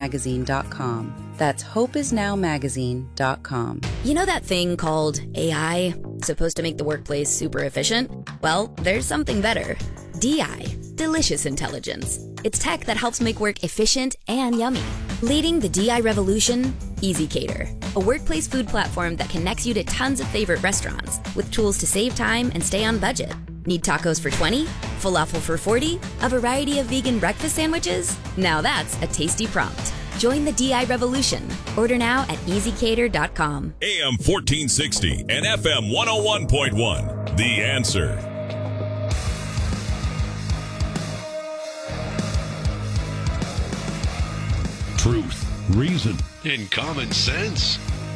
hopeisnowmagazine.com. That's hopeisnowmagazine.com. You know that thing called AI? Supposed to make the workplace super efficient? Well, there's something better. DI, Delicious Intelligence. It's tech that helps make work efficient and yummy. Leading the DI revolution, EasyCater, a workplace food platform that connects you to tons of favorite restaurants with tools to save time and stay on budget. Need tacos for 20? Falafel for 40? A variety of vegan breakfast sandwiches? Now that's a tasty prompt. Join the DI revolution. Order now at easycater.com. AM 1460 and FM 101.1. The Answer. Truth, reason, and common sense.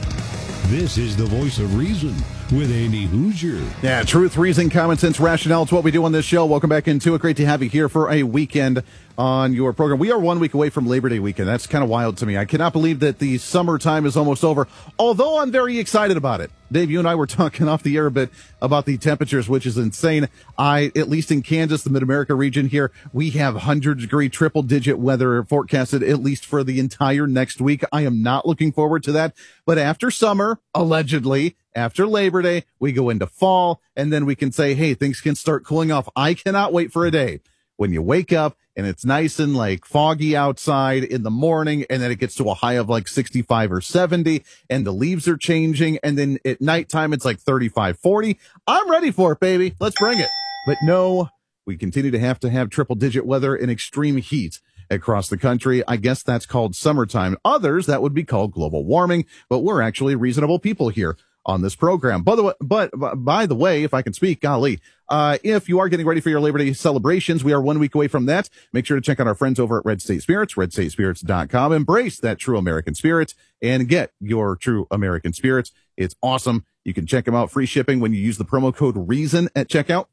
This is the voice of reason with Andy Hoosier. Yeah, truth, reason, common sense, rationale. It's what we do on this show. Welcome back into it. Great to have you here for a weekend on your program. We are 1 week away from Labor Day weekend. That's kind of wild to me. I cannot believe that the summertime is almost over, although I'm very excited about it. Dave, you and I were talking off the air a bit about the temperatures, which is insane. At least in Kansas, the Mid-America region here, we have 100-degree triple-digit weather forecasted, at least for the entire next week. I am not looking forward to that. But after summer, allegedly, after Labor Day, we go into fall, and then we can say, hey, things can start cooling off. I cannot wait for a day when you wake up and it's nice and like foggy outside in the morning, and then it gets to a high of like 65 or 70, and the leaves are changing, and then at nighttime it's like 35, 40. I'm ready for it, baby. Let's bring it. But no, we continue to have triple-digit weather and extreme heat across the country. I guess that's called summertime. Others, that would be called global warming, but we're actually reasonable people here on this program. By the way, if I can speak, golly, if you are getting ready for your Labor Day celebrations, we are 1 week away from that. Make sure to check out our friends over at Red State Spirits, redstatespirits.com. Embrace that true American spirit and get your true American spirits. It's awesome. You can check them out. Free shipping when you use the promo code REASON at checkout.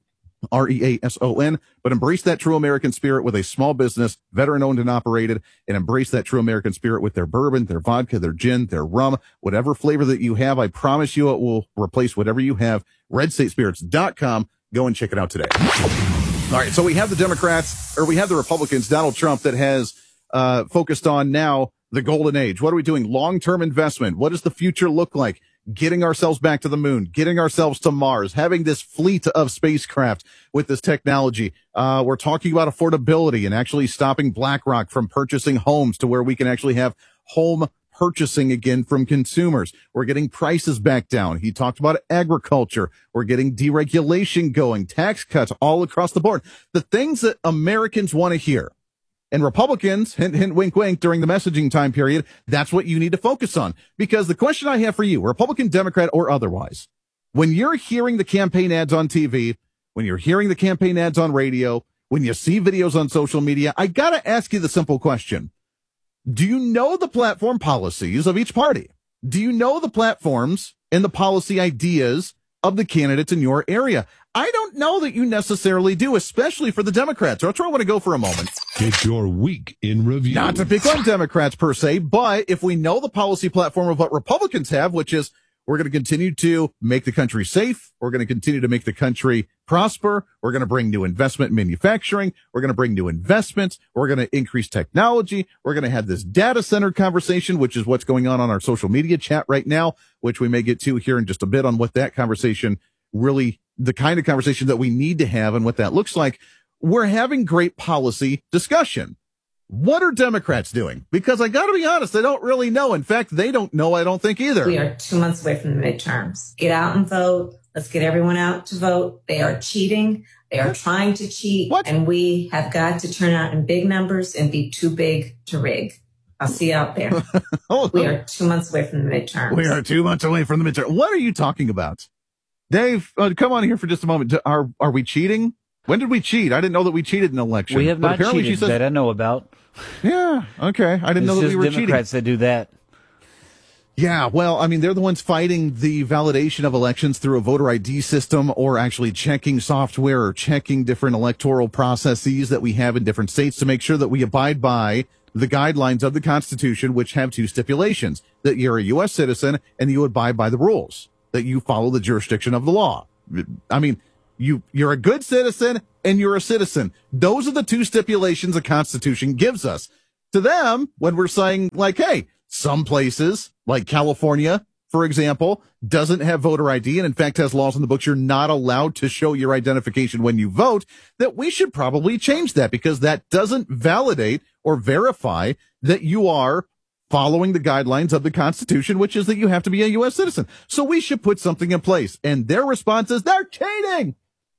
REASON, but embrace that true American spirit with a small business, veteran owned and operated, and embrace that true American spirit with their bourbon, their vodka, their gin, their rum, whatever flavor that you have. I promise you it will replace whatever you have. RedStateSpirits.com. Go and check it out today. All right. So we have the Democrats, or we have the Republicans, Donald Trump, that has focused on now the golden age. What are we doing? Long-term investment. What does the future look like? Getting ourselves back to the moon, getting ourselves to Mars, having this fleet of spacecraft with this technology. We're talking about affordability and actually stopping BlackRock from purchasing homes to where we can actually have home purchasing again from consumers. We're getting prices back down. He talked about agriculture. We're getting deregulation going, tax cuts all across the board. The things that Americans want to hear. And Republicans, hint, hint, wink, wink, during the messaging time period, that's what you need to focus on. Because the question I have for you, Republican, Democrat, or otherwise, when you're hearing the campaign ads on TV, when you're hearing the campaign ads on radio, when you see videos on social media, I got to ask you the simple question. Do you know the platform policies of each party? Do you know the platforms and the policy ideas of the candidates in your area? I don't know that you necessarily do, especially for the Democrats. That's where I want to go for a moment. It's your week in review. Not to pick on Democrats per se, but if we know the policy platform of what Republicans have, which is we're going to continue to make the country safe, we're going to continue to make the country prosper, we're going to bring new investment in manufacturing, we're going to bring new investments, we're going to increase technology, we're going to have this data center conversation, which is what's going on our social media chat right now, which we may get to here in just a bit on what that conversation really, the kind of conversation that we need to have and what that looks like. We're having great policy discussion. What are Democrats doing? Because I got to be honest, I don't really know. In fact, they don't know, I don't think either. We are 2 months away from the midterms. Get out and vote. Let's get everyone out to vote. They are cheating. They are trying to cheat. What? And we have got to turn out in big numbers and be too big to rig. I'll see you out there. We are 2 months away from the midterms. We are 2 months away from the midterm. What are you talking about? Dave, come on here for just a moment. Are we cheating? When did we cheat? I didn't know that we cheated in an election. We have not cheated that I know about. Yeah, okay. I didn't know that we were cheating. Democrats that do that. Yeah, well, I mean, they're the ones fighting the validation of elections through a voter ID system or actually checking software or checking different electoral processes that we have in different states to make sure that we abide by the guidelines of the Constitution, which have two stipulations, that you're a U.S. citizen and you abide by the rules, that you follow the jurisdiction of the law. I mean, you're a good citizen and you're a citizen. Those are the two stipulations the Constitution gives us. to them when we're saying, like, hey, some places, like California, for example, doesn't have voter ID and, in fact, has laws in the books you're not allowed to show your identification when you vote, that we should probably change that because that doesn't validate or verify that you are following the guidelines of the Constitution, which is that you have to be a U.S. citizen. So we should put something in place. And their response is they're cheating.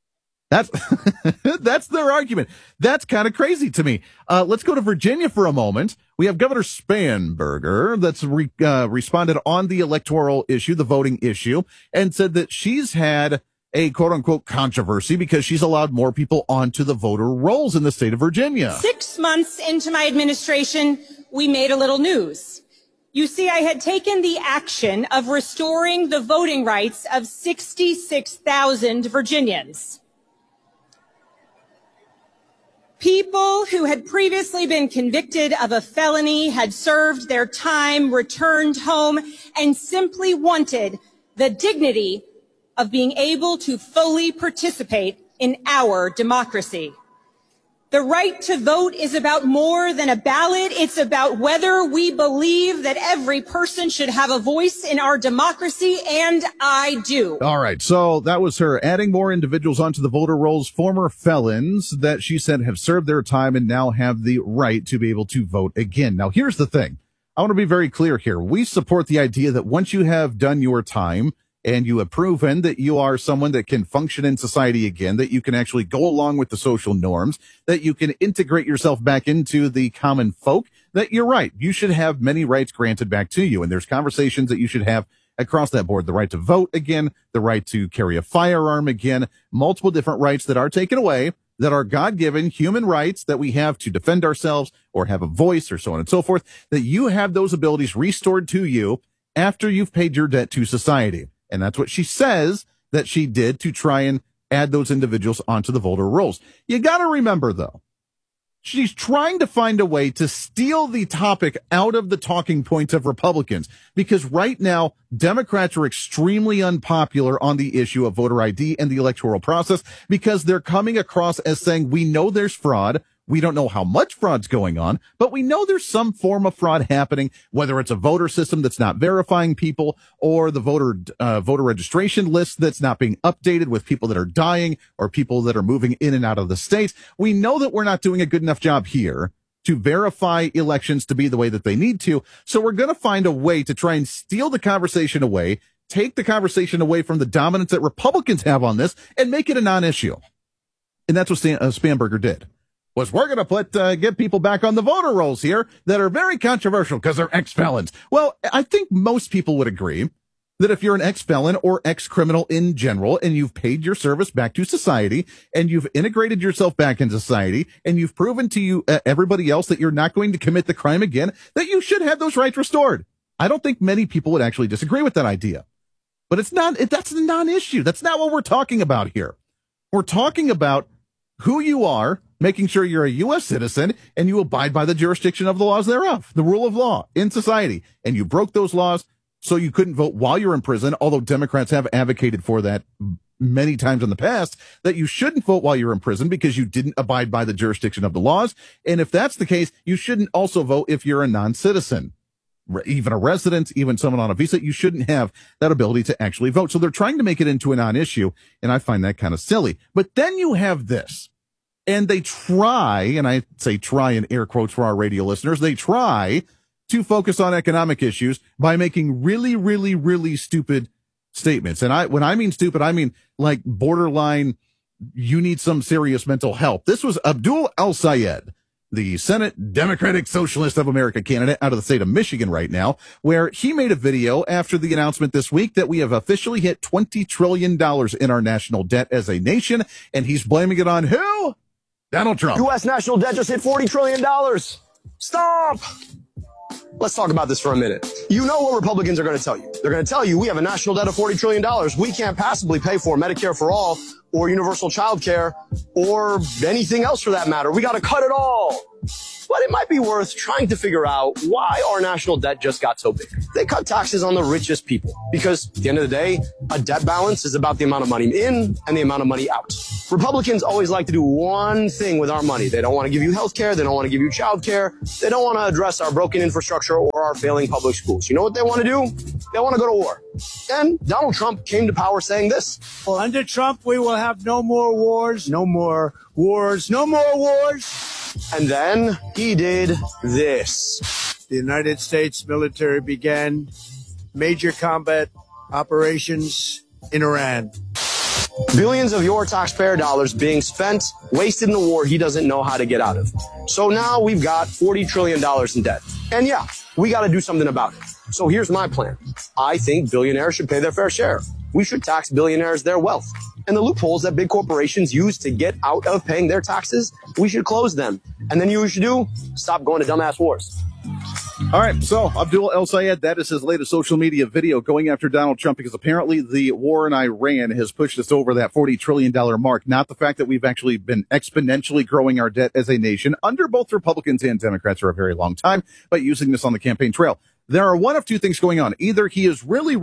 That's their argument. That's kind of crazy to me. Let's go to Virginia for a moment. We have Governor Spanberger that's responded on the electoral issue, the voting issue, and said that she's had a quote-unquote controversy because she's allowed more people onto the voter rolls in the state of Virginia. 6 months into my administration, we made a little news. You see, I had taken the action of restoring the voting rights of 66,000 Virginians. People who had previously been convicted of a felony, had served their time, returned home, and simply wanted the dignity of being able to fully participate in our democracy. The right to vote is about more than a ballot. It's about whether we believe that every person should have a voice in our democracy, and I do. All right, so that was her adding more individuals onto the voter rolls, former felons that she said have served their time and now have the right to be able to vote again. Now, here's the thing. I want to be very clear here. We support the idea that once you have done your time, and you have proven that you are someone that can function in society again, that you can actually go along with the social norms, that you can integrate yourself back into the common folk, that you're right. You should have many rights granted back to you. And there's conversations that you should have across that board. The right to vote again, the right to carry a firearm again, multiple different rights that are taken away, that are God-given human rights that we have to defend ourselves or have a voice or so on and so forth, that you have those abilities restored to you after you've paid your debt to society. And that's what she says that she did to try and add those individuals onto the voter rolls. You got to remember, though, she's trying to find a way to steal the topic out of the talking points of Republicans, because right now, Democrats are extremely unpopular on the issue of voter ID and the electoral process because they're coming across as saying, we know there's fraud. We don't know how much fraud's going on, but we know there's some form of fraud happening, whether it's a voter system that's not verifying people or the voter registration list that's not being updated with people that are dying or people that are moving in and out of the state. We know that we're not doing a good enough job here to verify elections to be the way that they need to. So we're going to find a way to try and steal the conversation away, take the conversation away from the dominance that Republicans have on this and make it a non-issue. And that's what Spanberger did. Was we're going to get people back on the voter rolls here that are very controversial because they're ex-felons. Well, I think most people would agree that if you're an ex-felon or ex-criminal in general and you've paid your service back to society and you've integrated yourself back into society and you've proven to everybody else that you're not going to commit the crime again, that you should have those rights restored. I don't think many people would actually disagree with that idea. But that's a non-issue. That's not what we're talking about here. We're talking about who you are, making sure you're a U.S. citizen and you abide by the jurisdiction of the laws thereof, the rule of law in society. And you broke those laws so you couldn't vote while you're in prison, although Democrats have advocated for that many times in the past, that you shouldn't vote while you're in prison because you didn't abide by the jurisdiction of the laws. And if that's the case, you shouldn't also vote if you're a non-citizen. Even a resident, even someone on a visa, you shouldn't have that ability to actually vote. So they're trying to make it into a non-issue, and I find that kind of silly. But then you have this. And they try, and I say try in air quotes for our radio listeners, they try to focus on economic issues by making really, really, really stupid statements. And when I mean stupid, I mean like borderline, you need some serious mental help. This was Abdul El-Sayed, the Senate Democratic Socialist of America candidate out of the state of Michigan right now, where he made a video after the announcement this week that we have officially hit $20 trillion in our national debt as a nation. And he's blaming it on who? Donald Trump. U.S. national debt just hit $40 trillion. Stop. Let's talk about this for a minute. You know what Republicans are going to tell you. They're going to tell you we have a national debt of $40 trillion. We can't possibly pay for Medicare for all or universal child care or anything else for that matter. We got to cut it all. But it might be worth trying to figure out why our national debt just got so big. They cut taxes on the richest people because at the end of the day, a debt balance is about the amount of money in and the amount of money out. Republicans always like to do one thing with our money. They don't want to give you health care. They don't want to give you child care. They don't want to address our broken infrastructure or our failing public schools. You know what they want to do? They want to go to war. And Donald Trump came to power saying this. Well, under Trump, we will have no more wars, no more wars, no more wars. And then he did this. The United States military began major combat operations in Iran. Billions of your taxpayer dollars being spent, wasted in the war he doesn't know how to get out of. So now we've got $40 trillion in debt. And yeah, we got to do something about it. So here's my plan. I think billionaires should pay their fair share. We should tax billionaires their wealth. And the loopholes that big corporations use to get out of paying their taxes, we should close them. And then you should do, stop going to dumbass wars. All right, so Abdul El Sayed, that is his latest social media video going after Donald Trump because apparently the war in Iran has pushed us over that $40 trillion mark, not the fact that we've actually been exponentially growing our debt as a nation under both Republicans and Democrats for a very long time, but using this on the campaign trail. There are one of two things going on. Either he is really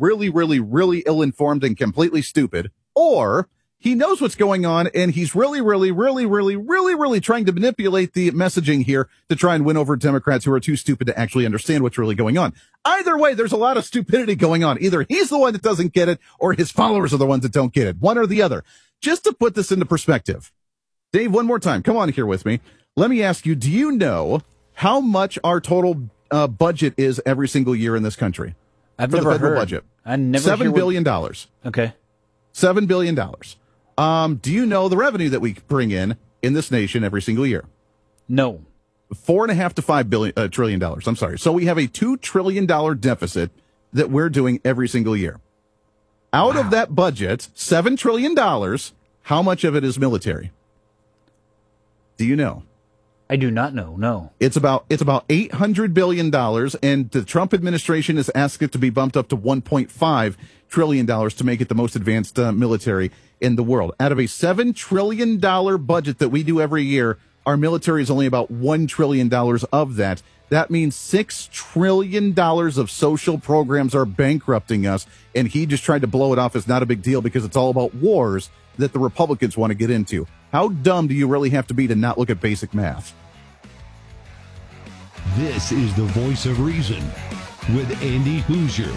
ill-informed and completely stupid, or he knows what's going on, and he's really trying to manipulate the messaging here to try and win over Democrats who are too stupid to actually understand what's really going on. Either way, there's a lot of stupidity going on. Either he's the one that doesn't get it, or his followers are the ones that don't get it. One or the other. Just to put this into perspective. Dave, one more time. Come on here with me. Let me ask you, do you know how much our total budget is every single year in this country? I've never heard. Budget. I never $7 billion. Okay. $7 billion. Do you know the revenue that we bring in this nation every single year? No. $4.5 to $5 trillion. I'm sorry. So we have a $2 trillion deficit that we're doing every single year. Out of that budget, $7 trillion, how much of it is military? Do you know? I do not know. No. It's about $800 billion, and the Trump administration has asked it to be bumped up to $1.5 trillion to make it the most advanced military in the world. Out of a $7 trillion budget that we do every year, our military is only about $1 trillion of that. That means $6 trillion of social programs are bankrupting us, and he just tried to blow it off as not a big deal because it's all about wars that the Republicans want to get into. How dumb do you really have to be to not look at basic math? This is the Voice of Reason with Andy Hoosier.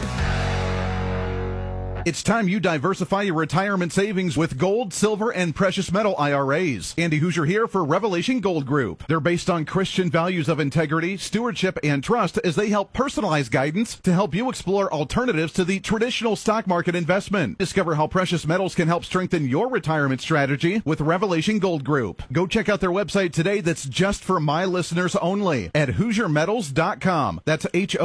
It's time you diversify your retirement savings with gold, silver, and precious metal IRAs. Andy Hoosier here for Revelation Gold Group. They're based on Christian values of integrity, stewardship, and trust as they help personalize guidance to help you explore alternatives to the traditional stock market investment. Discover how precious metals can help strengthen your retirement strategy with Revelation Gold Group. Go check out their website today that's just for my listeners only at HoosierMetals.com. That's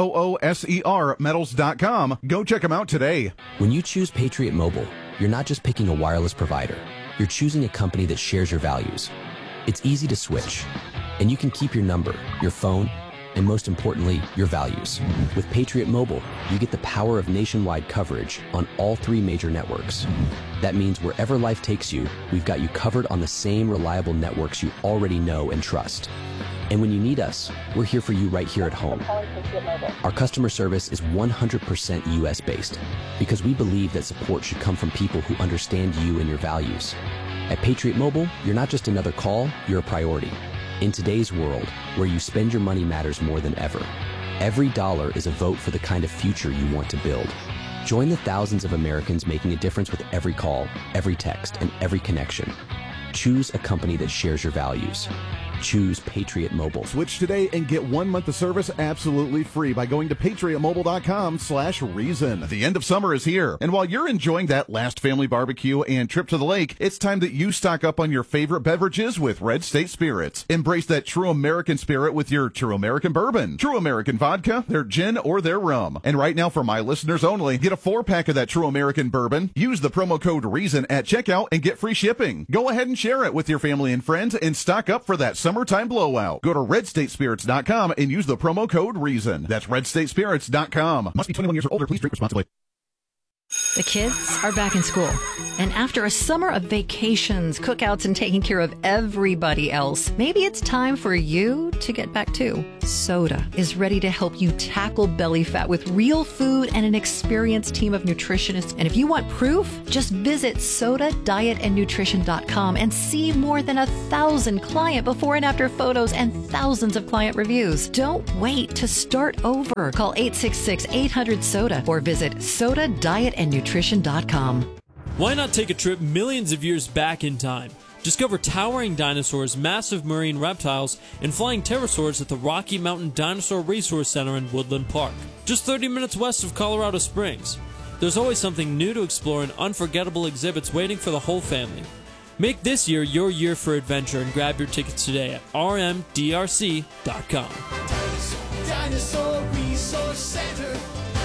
HOOSER Metals.com. Go check them out today. When you choose Patriot Mobile, you're not just picking a wireless provider. You're choosing a company that shares your values. It's easy to switch, and you can keep your number, your phone, and most importantly, your values. With Patriot Mobile, you get the power of nationwide coverage on all 3 major networks. That means wherever life takes you, we've got you covered on the same reliable networks you already know and trust. And when you need us, we're here for you right here at home. Our customer service is 100% US based because we believe that support should come from people who understand you and your values. At Patriot Mobile, you're not just another call, you're a priority. In today's world, where you spend your money matters more than ever, every dollar is a vote for the kind of future you want to build. Join the thousands of Americans making a difference with every call, every text, and every connection. Choose a company that shares your values. Choose Patriot Mobile. Switch today and get 1 month of service absolutely free by going to patriotmobile.com/reason. The end of summer is here, and while you're enjoying that last family barbecue and trip to the lake, it's time that you stock up on your favorite beverages with Red State Spirits. Embrace that true American spirit with your True American Bourbon, True American Vodka, their gin, or their rum. And right now, for my listeners only, get a 4-pack of that True American Bourbon. Use the promo code REASON at checkout and get free shipping. Go ahead and share it with your family and friends and stock up for that summertime blowout. Go to redstatespirits.com and use the promo code REASON. That's redstatespirits.com. Must be 21 years or older. Please drink responsibly. The kids are back in school. And after a summer of vacations, cookouts, and taking care of everybody else, maybe it's time for you to get back too. Soda is ready to help you tackle belly fat with real food and an experienced team of nutritionists. And if you want proof, just visit sodadietandnutrition.com and see more than 1,000 client before and after photos and thousands of client reviews. Don't wait to start over. Call 866-800-SODA or visit sodadietandnutrition.com. Why not take a trip millions of years back in time? Discover towering dinosaurs, massive marine reptiles, and flying pterosaurs at the Rocky Mountain Dinosaur Resource Center in Woodland Park, just 30 minutes west of Colorado Springs. There's always something new to explore and unforgettable exhibits waiting for the whole family. Make this year your year for adventure and grab your tickets today at rmdrc.com. Dinosaur Resource Center.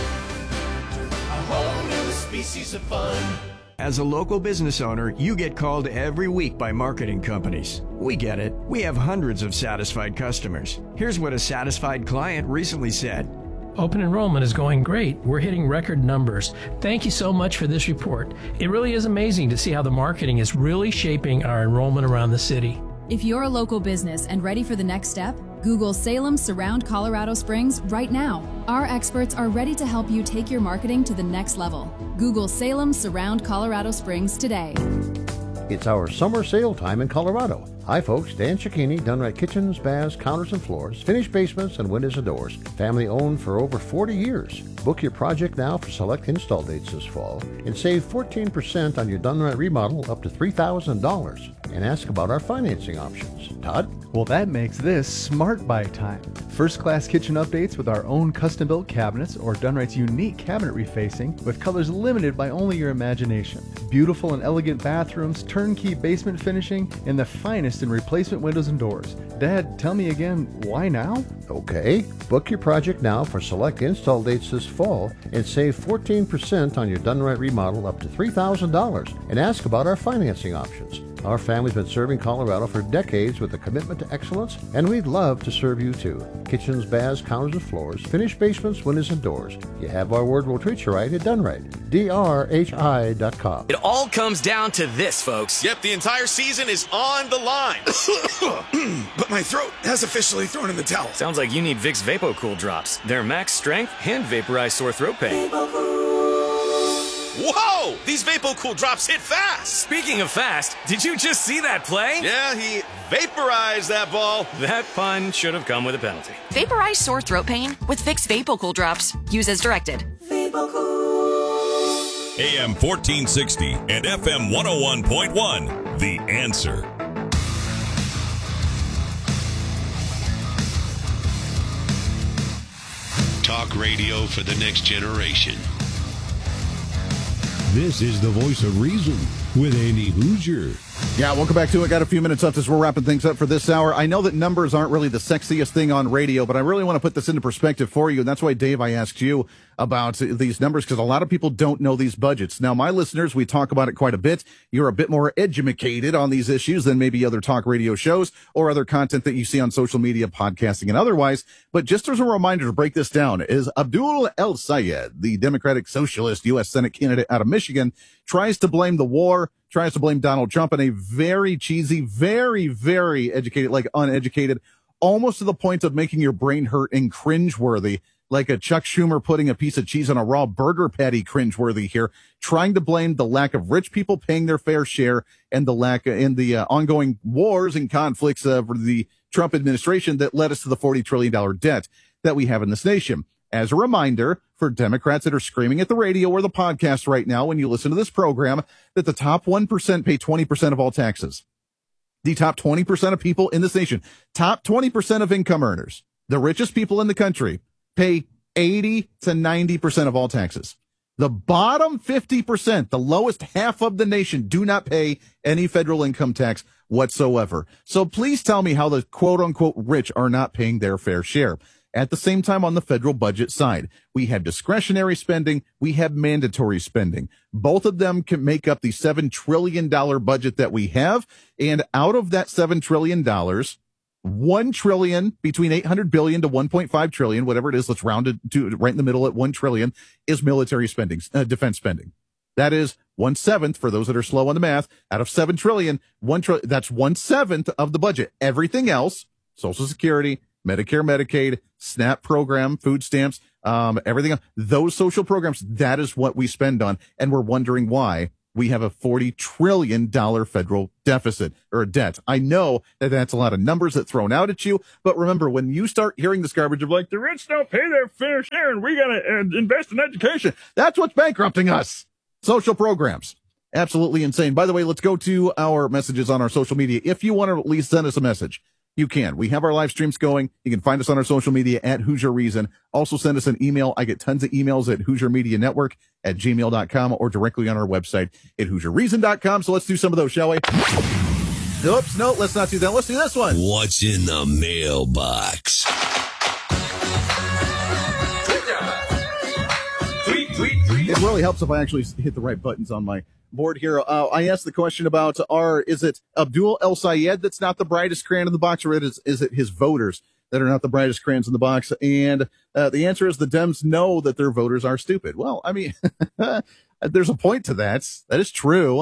A whole new species of fun. As a local business owner, you get called every week by marketing companies. We get it. We have hundreds of satisfied customers. Here's what a satisfied client recently said. Open enrollment is going great. We're hitting record numbers. Thank you so much for this report. It really is amazing to see how the marketing is really shaping our enrollment around the city. If you're a local business and ready for the next step, Google Salem Surround Colorado Springs right now. Our experts are ready to help you take your marketing to the next level. Google Salem Surround Colorado Springs today. It's our summer sale time in Colorado. Hi folks, Dan Cicchini, Dunright Kitchens, Baths, Counters and Floors, finished basements and windows and doors. Family owned for over 40 years. Book your project now for select install dates this fall and save 14% on your Dunright remodel up to $3,000. And ask about our financing options. Todd? Well, that makes this Smart Buy time. First-class kitchen updates with our own custom-built cabinets or Dunright's unique cabinet refacing with colors limited by only your imagination. Beautiful and elegant bathrooms, turnkey basement finishing, and the finest in replacement windows and doors. Dad, tell me again, why now? Okay. Book your project now for select install dates this fall and save 14% on your Dunright remodel up to $3,000. And ask about our financing options. Our family's been serving Colorado for decades with a commitment to excellence, and we'd love to serve you too. Kitchens, baths, counters and floors, finished basements, windows and doors. You have our word, we'll treat you right at Dunright. DRHI.com. It all comes down to this, folks. Yep, the entire season is on the line. But my throat has officially thrown in the towel. Sounds like you need Vicks VapoCool drops. They're max strength and vaporize sore throat pain. Whoa! These VapoCool drops hit fast! Speaking of fast, did you just see that play? Yeah, he vaporized that ball. That pun should have come with a penalty. Vaporize sore throat pain with Vicks VapoCool drops. Use as directed. AM 1460 and FM 101.1. The Answer. Talk radio for the next generation. This is the Voice of Reason with Andy Hoosier. Yeah, welcome back to it. Got a few minutes left as we're wrapping things up for this hour. I know that numbers aren't really the sexiest thing on radio, but I really want to put this into perspective for you. And that's why, Dave, I asked you about these numbers, because a lot of people don't know these budgets. Now, my listeners, we talk about it quite a bit. You're a bit more educated on these issues than maybe other talk radio shows or other content that you see on social media, podcasting, and otherwise. But just as a reminder to break this down, is Abdul El-Sayed, the Democratic Socialist U.S. Senate candidate out of Michigan, tries to blame the war, tries to blame Donald Trump in a very cheesy, very, very educated, like uneducated, almost to the point of making your brain hurt and cringeworthy, like a Chuck Schumer putting a piece of cheese on a raw burger patty cringeworthy here, trying to blame the lack of rich people paying their fair share and the lack in the ongoing wars and conflicts of the Trump administration that led us to the $40 trillion debt that we have in this nation. As a reminder, for Democrats that are screaming at the radio or the podcast right now when you listen to this program, that the top 1% pay 20% of all taxes. The top 20% of people in this nation, top 20% of income earners, the richest people in the country, pay 80 to 90% of all taxes. The bottom 50%, the lowest half of the nation, do not pay any federal income tax whatsoever. So please tell me how the quote-unquote rich are not paying their fair share. At the same time, on the federal budget side, we have discretionary spending, we have mandatory spending. Both of them can make up the $7 trillion budget that we have. And out of that $7 trillion, $1 trillion, between $800 billion to $1.5 trillion, whatever it is, let's round it to right in the middle at $1 trillion, is military spending, defense spending. That is 1/7 for those that are slow on the math. Out of 7 trillion, that's 1/7 of the budget. Everything else, Social Security, Medicare, Medicaid, SNAP program, food stamps, everything else, those social programs, that is what we spend on. And we're wondering why we have a $40 trillion federal deficit or debt. I know that that's a lot of numbers that thrown out at you, but remember, when you start hearing this garbage of like, the rich don't pay their fair share and we got to invest in education, that's what's bankrupting us. Social programs. Absolutely insane. By the way, let's go to our messages on our social media. If you want to at least send us a message, you can. We have our live streams going. You can find us on our social media at Hoosier Reason. Also send us an email. I get tons of emails at HoosierMediaNetwork@gmail.com or directly on our website at HoosierReason.com. So let's do some of those, shall we? Oops, no, let's not do that. Let's do this one. What's in the mailbox? It really helps if I actually hit the right buttons on my board here. I asked the question about is it Abdul El Sayed that's not the brightest crayon in the box, or is it his voters that are not the brightest crayons in the box? And the answer is the Dems know that their voters are stupid. Well, I mean, there's a point to that. That is true.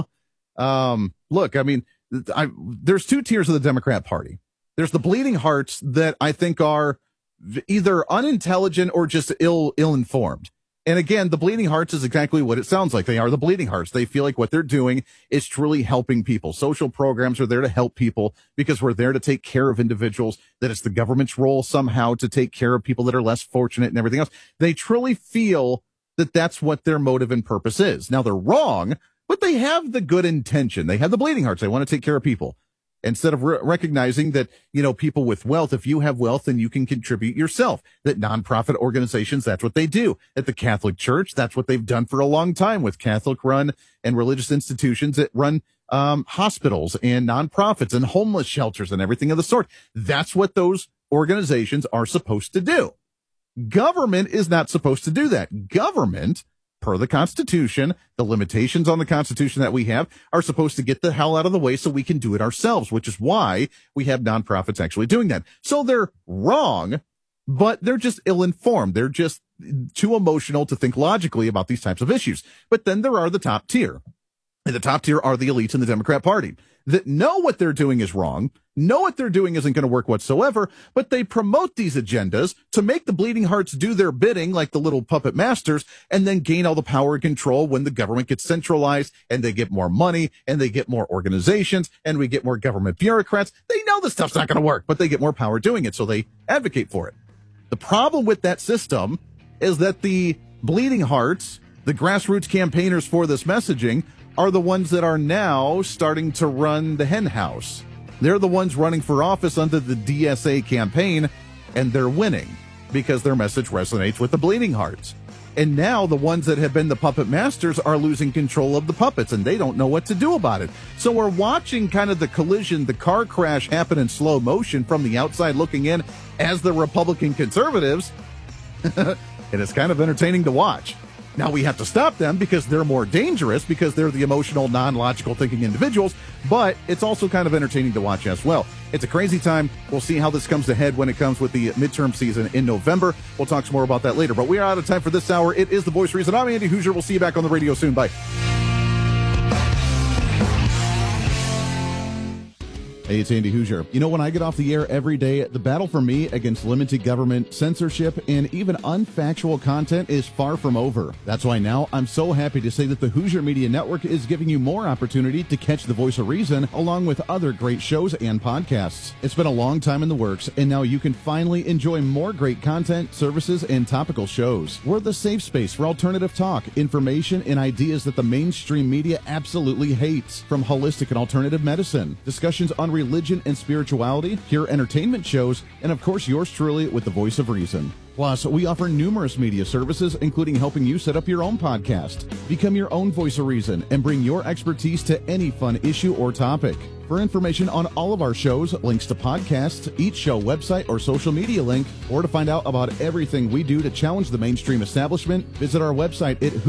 Look, I mean, there's two tiers of the Democrat Party. There's the bleeding hearts that I think are either unintelligent or just ill-informed. And again, the bleeding hearts is exactly what it sounds like. They are the bleeding hearts. They feel like what they're doing is truly helping people. Social programs are there to help people because we're there to take care of individuals, that it's the government's role somehow to take care of people that are less fortunate and everything else. They truly feel that that's what their motive and purpose is. Now, they're wrong, but they have the good intention. They have the bleeding hearts. They want to take care of people. Instead of recognizing that, you know, people with wealth, if you have wealth, then you can contribute yourself. That nonprofit organizations, that's what they do. At the Catholic Church, that's what they've done for a long time with Catholic-run and religious institutions that run hospitals and nonprofits and homeless shelters and everything of the sort. That's what those organizations are supposed to do. Government is not supposed to do that. Government, per the Constitution, the limitations on the Constitution that we have, are supposed to get the hell out of the way so we can do it ourselves, which is why we have nonprofits actually doing that. So they're wrong, but they're just ill-informed. They're just too emotional to think logically about these types of issues. But then there are the top tier. And the top tier are the elites in the Democrat Party that know what they're doing is wrong, know what they're doing isn't going to work whatsoever, but they promote these agendas to make the bleeding hearts do their bidding like the little puppet masters, and then gain all the power and control when the government gets centralized and they get more money and they get more organizations and we get more government bureaucrats. They know this stuff's not going to work, but they get more power doing it, so they advocate for it. The problem with that system is that the bleeding hearts, the grassroots campaigners for this messaging, are the ones that are now starting to run the hen house. They're the ones running for office under the DSA campaign, and they're winning because their message resonates with the bleeding hearts. And now the ones that have been the puppet masters are losing control of the puppets, and they don't know what to do about it. So we're watching kind of the collision, the car crash happen in slow motion from the outside looking in as the Republican conservatives. And it's kind of entertaining to watch. Now, we have to stop them because they're more dangerous, because they're the emotional, non-logical thinking individuals, but it's also kind of entertaining to watch as well. It's a crazy time. We'll see how this comes to head when it comes with the midterm season in November. We'll talk some more about that later, but we are out of time for this hour. It is The Voice of Reason. I'm Andy Hoosier. We'll see you back on the radio soon. Bye. Hey, it's Andy Hoosier. You know, when I get off the air every day, the battle for me against limited government, censorship, and even unfactual content is far from over. That's why now I'm so happy to say that the Hoosier Media Network is giving you more opportunity to catch The Voice of Reason along with other great shows and podcasts. It's been a long time in the works, and now you can finally enjoy more great content, services, and topical shows. We're the safe space for alternative talk, information, and ideas that the mainstream media absolutely hates. From holistic and alternative medicine, discussions on religion and spirituality, pure entertainment shows, and of course yours truly with The Voice of Reason. Plus, we offer numerous media services, including helping you set up your own podcast. Become your own Voice of Reason and bring your expertise to any fun issue or topic. For information on all of our shows, links to podcasts, each show website or social media link, or to find out about everything we do to challenge the mainstream establishment, visit our website at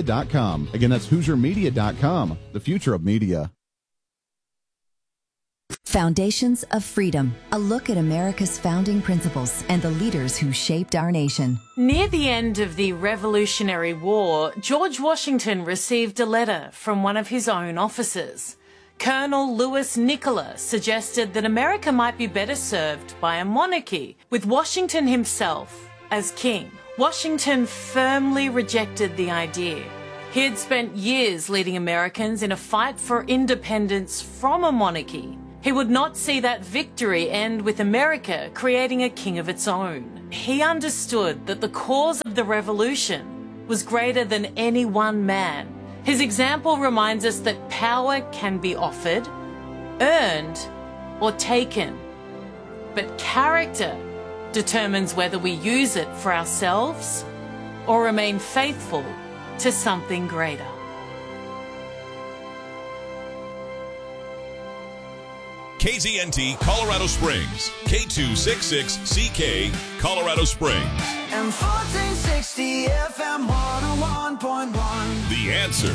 HoosierMedia.com. Again, that's HoosierMedia.com, the future of media. Foundations of Freedom, a look at America's founding principles and the leaders who shaped our nation. Near the end of the Revolutionary War, George Washington received a letter from one of his own officers. Colonel Lewis Nicola suggested that America might be better served by a monarchy, with Washington himself as king. Washington firmly rejected the idea. He had spent years leading Americans in a fight for independence from a monarchy. He would not see that victory end with America creating a king of its own. He understood that the cause of the revolution was greater than any one man. His example reminds us that power can be offered, earned, or taken. But character determines whether we use it for ourselves or remain faithful to something greater. KZNT Colorado Springs, K266CK, Colorado Springs. And 1460 FM 101.1. The Answer.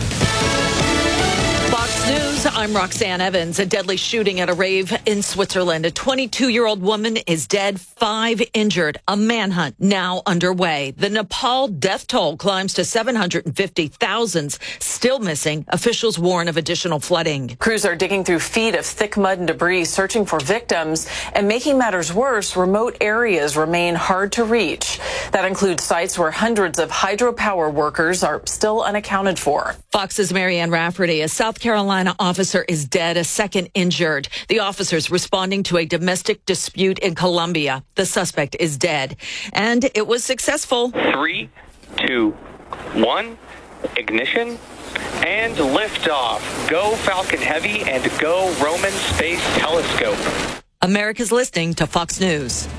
Fox News, I'm Roxanne Evans. A deadly shooting at a rave in Switzerland. A 22-year-old woman is dead, 5 injured. A manhunt now underway. The Nepal death toll climbs to 750,000. Still missing. Officials warn of additional flooding. Crews are digging through feet of thick mud and debris, searching for victims. And making matters worse, remote areas remain hard to reach. That includes sites where hundreds of hydropower workers are still unaccounted for. Fox's Marianne Rafferty, a South Carolina officer is dead, a second injured. The officers responding to a domestic dispute in Colombia. The suspect is dead. And it was successful. 3, 2, 1, ignition, and liftoff. Go Falcon Heavy and go Roman Space Telescope. America's listening to Fox News.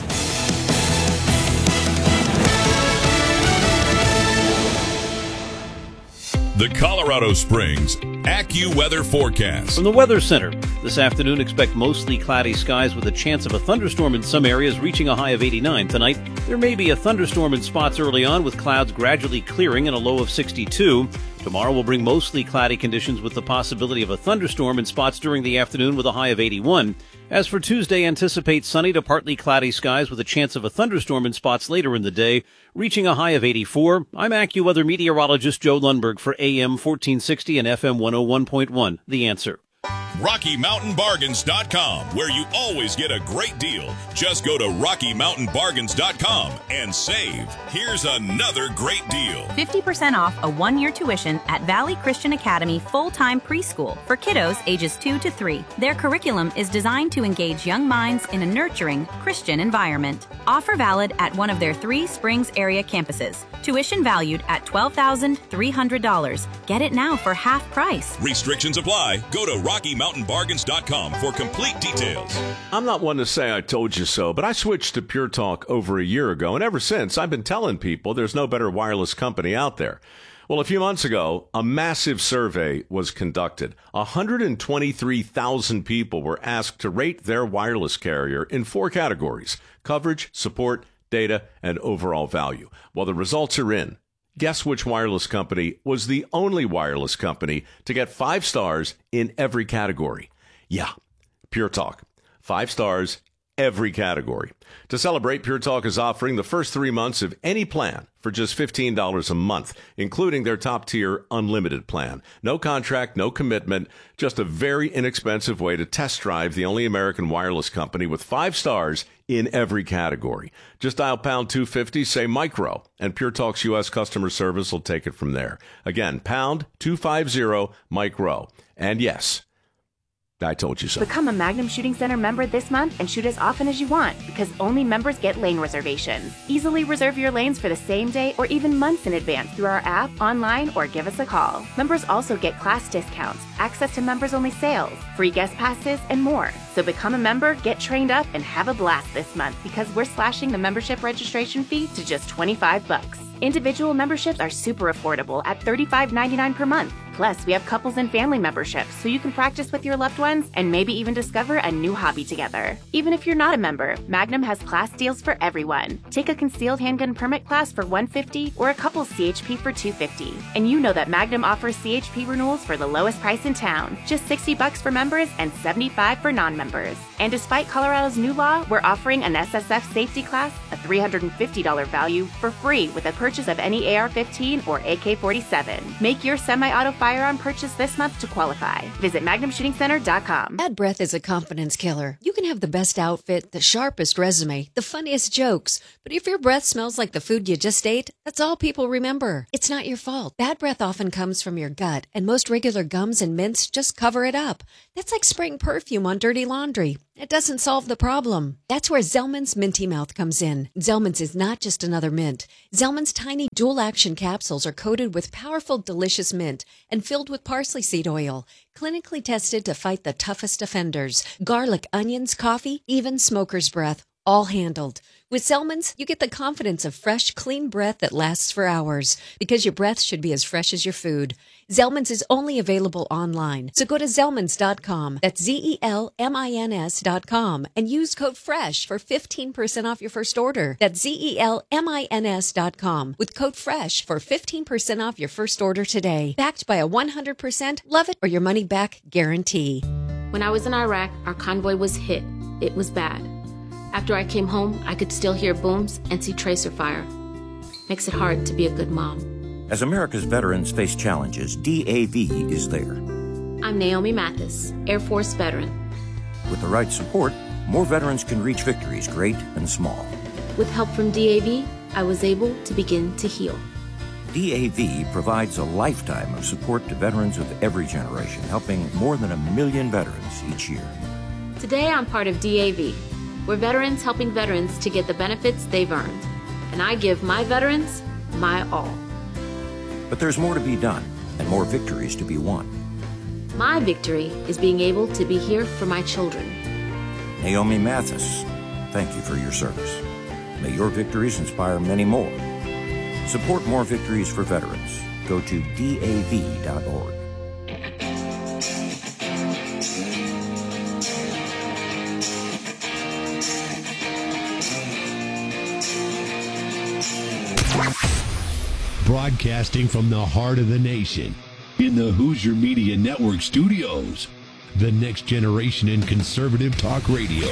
The Colorado Springs AccuWeather forecast. From the Weather Center, this afternoon expect mostly cloudy skies with a chance of a thunderstorm in some areas, reaching a high of 89 tonight. There may be a thunderstorm in spots early on, with clouds gradually clearing and a low of 62. Tomorrow will bring mostly cloudy conditions with the possibility of a thunderstorm in spots during the afternoon with a high of 81. As for Tuesday, anticipate sunny to partly cloudy skies with a chance of a thunderstorm in spots later in the day, reaching a high of 84. I'm AccuWeather meteorologist Joe Lundberg for AM 1460 and FM 101.1. The Answer. RockyMountainBargains.com, where you always get a great deal. Just go to RockyMountainBargains.com and save. Here's another great deal. 50% off a 1-year tuition at Valley Christian Academy full-time preschool for kiddos ages 2 to 3. Their curriculum is designed to engage young minds in a nurturing Christian environment. Offer valid at one of their 3 Springs area campuses. Tuition valued at $12,300. Get it now for half price. Restrictions apply. Go to RockyMountainBargains.com for complete details. I'm not one to say I told you so, but I switched to Pure Talk over a year ago, and ever since, I've been telling people there's no better wireless company out there. Well, a few months ago, a massive survey was conducted. 123,000 people were asked to rate their wireless carrier in 4 categories: coverage, support, data, and overall value. Well, the results are in. Guess which wireless company was the only wireless company to get 5 stars in every category? Yeah, Pure Talk. 5 stars, every category. To celebrate, Pure Talk is offering the first 3 months of any plan for just $15 a month, including their top-tier unlimited plan. No contract, no commitment, just a very inexpensive way to test drive the only American wireless company with 5 stars in every category. Just dial pound 250, say micro, and Pure Talk's U.S. customer service will take it from there. Again, pound 250 micro. And yes, I told you so. Become a Magnum Shooting Center member this month and shoot as often as you want, because only members get lane reservations. Easily reserve your lanes for the same day or even months in advance through our app, online, or give us a call. Members also get class discounts, access to members-only sales, free guest passes, and more. So become a member, get trained up, and have a blast this month, because we're slashing the membership registration fee to just $25. Individual memberships are super affordable at $35.99 per month. Plus, we have couples and family memberships, so you can practice with your loved ones and maybe even discover a new hobby together. Even if you're not a member, Magnum has class deals for everyone. Take a concealed handgun permit class for $150 or a couple's CHP for $250. And you know that Magnum offers CHP renewals for the lowest price in town, just $60 for members and $75 for non-members. And despite Colorado's new law, we're offering an SSF safety class, a $350 value, for free with a purchase of any AR-15 or AK-47. Make your semi-auto firearm purchase this month to qualify. Visit MagnumShootingCenter.com. Bad breath is a confidence killer. You can have the best outfit, the sharpest resume, the funniest jokes, but if your breath smells like the food you just ate, that's all people remember. It's not your fault. Bad breath often comes from your gut, and most regular gums and mints just cover it up. That's like spraying perfume on dirty laundry. It doesn't solve the problem. That's where Zellman's Minty Mouth comes in. Zellman's is not just another mint. Zellman's tiny dual-action capsules are coated with powerful, delicious mint and filled with parsley seed oil, clinically tested to fight the toughest offenders. Garlic, onions, coffee, even smoker's breath, all handled. With Zellman's, you get the confidence of fresh, clean breath that lasts for hours, because your breath should be as fresh as your food. Zellman's is only available online, so go to Zellmans.com. That's ZELMINS.com and use code FRESH for 15% off your first order. That's ZELMINS.com with code FRESH for 15% off your first order today. Backed by a 100% love it or your money back guarantee. When I was in Iraq, our convoy was hit. It was bad. After I came home, I could still hear booms and see tracer fire. Makes it hard to be a good mom. As America's veterans face challenges, DAV is there. I'm Naomi Mathis, Air Force veteran. With the right support, more veterans can reach victories, great and small. With help from DAV, I was able to begin to heal. DAV provides a lifetime of support to veterans of every generation, helping more than 1 million veterans each year. Today, I'm part of DAV. We're veterans helping veterans to get the benefits they've earned. And I give my veterans my all. But there's more to be done and more victories to be won. My victory is being able to be here for my children. Naomi Mathis, thank you for your service. May your victories inspire many more. Support more victories for veterans. Go to DAV.org. Broadcasting from the heart of the nation, in the Hoosier Media Network studios, the next generation in conservative talk radio.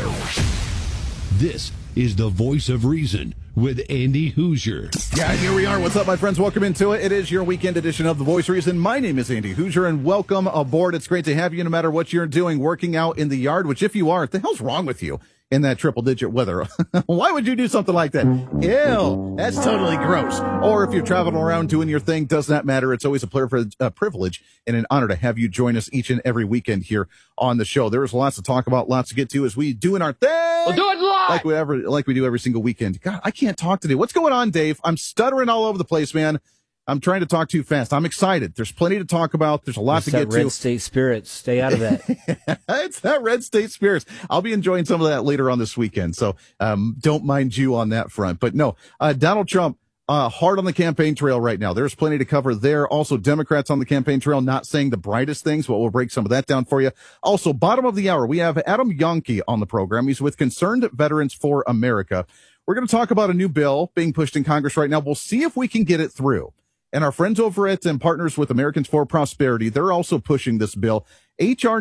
This is the Voice of Reason with Andy Hoosier. Yeah, here we are. What's up, my friends? Welcome into it. It is your weekend edition of the Voice of Reason. My name is Andy Hoosier, and welcome aboard. It's great to have you no matter what you're doing, working out in the yard, which if you are, what the hell's wrong with you? In that triple-digit weather. Why would you do something like that? Ew, that's totally gross. Or if you're traveling around doing your thing, does not matter. It's always a privilege and an honor to have you join us each and every weekend here on the show. There's lots to talk about, lots to get to as we doing our thing. We'll do it live! Like we do every single weekend. God, I can't talk today. What's going on, Dave? I'm stuttering all over the place, man. I'm trying to talk too fast. I'm excited. There's plenty to talk about. There's a lot to get to. Red State Spirits. Stay out of that. It's that Red State Spirits. I'll be enjoying some of that later on this weekend. So don't mind you on that front. But no, Donald Trump, hard on the campaign trail right now. There's plenty to cover there. Also, Democrats on the campaign trail not saying the brightest things, but we'll break some of that down for you. Also, bottom of the hour, we have Adam Yonke on the program. He's with Concerned Veterans for America. We're going to talk about a new bill being pushed in Congress right now. We'll see if we can get it through. And our friends over at and partners with Americans for Prosperity, they're also pushing this bill, H.R.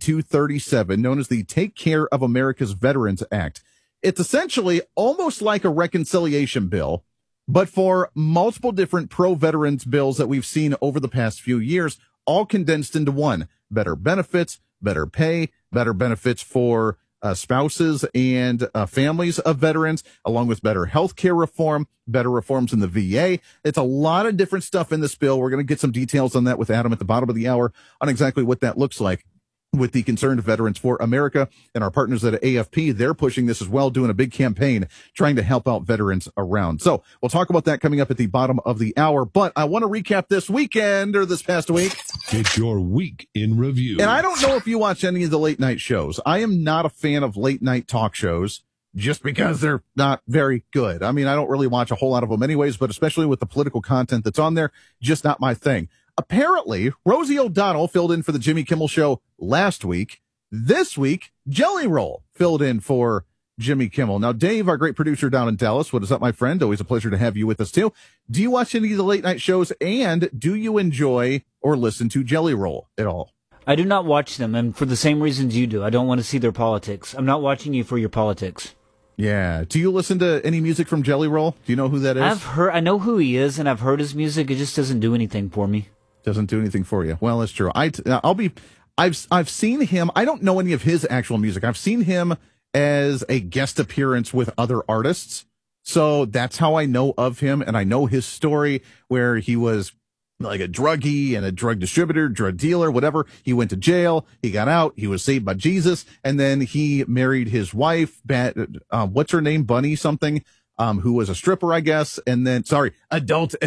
9237, known as the Take Care of America's Veterans Act. It's essentially almost like a reconciliation bill, but for multiple different pro-veterans bills that we've seen over the past few years, all condensed into one. Better benefits, better pay, better benefits for spouses and families of veterans, along with better health care reform, better reforms in the VA. It's a lot of different stuff in this bill. We're going to get some details on that with Adam at the bottom of the hour on exactly what that looks like. With the Concerned Veterans for America and our partners at AFP, they're pushing this as well, doing a big campaign trying to help out veterans around. So we'll talk about that coming up at the bottom of the hour. But I want to recap this weekend or this past week. It's your week in review. And I don't know if you watch any of the late night shows. I am not a fan of late night talk shows just because they're not very good. I mean, I don't really watch a whole lot of them anyways, but especially with the political content that's on there, just not my thing. apparently, Rosie O'Donnell filled in for the Jimmy Kimmel Show last week. This week, Jelly Roll filled in for Jimmy Kimmel. Now, Dave, our great producer down in Dallas, what is up, my friend? Always a pleasure to have you with us, too. Do you watch any of the late night shows, and do you enjoy or listen to Jelly Roll at all? I do not watch them, and for the same reasons you do. I don't want to see their politics. I'm not watching you for your politics. Yeah. Do you listen to any music from Jelly Roll? Do you know who that is? I know who he is, and I've heard his music. It just doesn't do anything for me. Doesn't do anything for you. Well, that's true. I've seen him. I don't know any of his actual music. I've seen him as a guest appearance with other artists. So that's how I know of him. And I know his story where he was like a druggie and a drug distributor, drug dealer, whatever. He went to jail. He got out. He was saved by Jesus. And then he married his wife, what's her name? Bunny something, who was a stripper, I guess. And then, adult